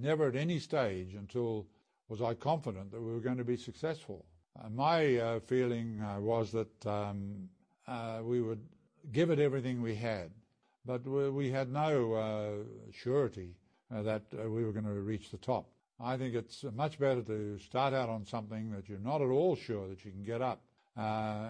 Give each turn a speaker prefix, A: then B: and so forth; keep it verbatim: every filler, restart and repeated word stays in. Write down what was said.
A: never at any stage until was I confident that we were going to be successful. Uh, my uh, feeling uh, was that um, uh, we would give it everything we had, but we, we had no uh, surety uh, that uh, we were going to reach the top. I think it's much better to start out on something that you're not at all sure that you can get up uh,